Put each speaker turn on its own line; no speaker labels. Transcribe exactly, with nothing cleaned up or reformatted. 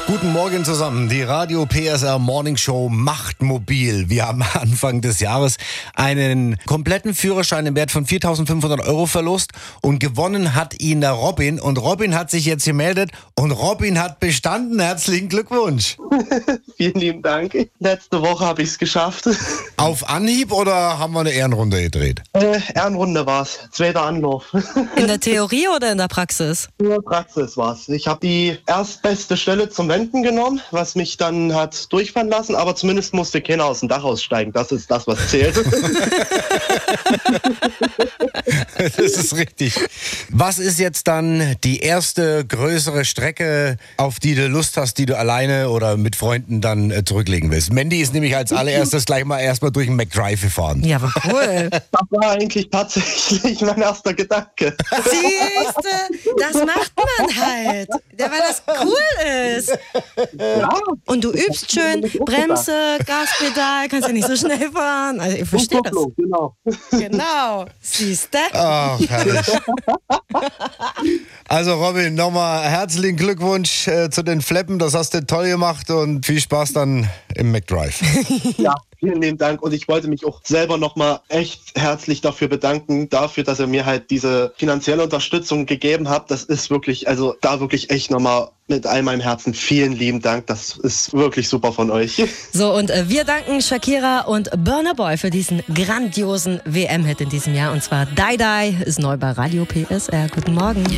Guten Morgen zusammen. Die Radio P S R Morning Show macht mobil. Wir haben Anfang des Jahres einen kompletten Führerschein im Wert von viertausendfünfhundert Euro verlost und gewonnen hat ihn der Robin. Und Robin hat sich jetzt gemeldet und Robin hat bestanden. Herzlichen Glückwunsch.
Vielen lieben Dank. Letzte Woche habe ich es geschafft.
Auf Anhieb oder haben wir eine Ehrenrunde gedreht?
Äh, Ehrenrunde war es. Zweiter Anlauf.
In der Theorie oder in der Praxis?
In der Praxis war es. Ich habe die erstbeste Stelle zum Wenden genommen, was mich dann hat durchfahren lassen, aber zumindest musste keiner aus dem Dach aussteigen. Das ist das, was zählt.
Das ist richtig. Was ist jetzt dann die erste größere Strecke, auf die du Lust hast, die du alleine oder mit Freunden dann äh, zurücklegen willst? Mandy ist nämlich als allererstes gleich mal erstmal durch den McDrive gefahren.
Ja, aber cool.
Das war eigentlich tatsächlich mein erster Gedanke.
Siehste, das macht man halt. Ja, weil das cool ist.
Ja.
Und du übst schön, Bremse, Gaspedal, kannst ja nicht so schnell fahren. Also ich verstehe das.
Genau.
Genau. Siehste?
Ach, herrlich. Also Robin, nochmal herzlichen Glückwunsch äh, zu den Fleppen. Das hast du toll gemacht und viel Spaß dann im McDrive.
Ja, vielen lieben Dank. Und ich wollte mich auch selber nochmal echt herzlich dafür bedanken, dafür, dass ihr mir halt diese finanzielle Unterstützung gegeben habt. Das ist wirklich, also da wirklich echt nochmal mit all meinem Herzen vielen lieben Dank. Das ist wirklich super von euch.
So, und äh, wir danken Shakira und Burna Boy für diesen grandiosen W M-Hit in diesem Jahr. Und zwar Die Die ist neu bei Radio P S R. Guten Morgen.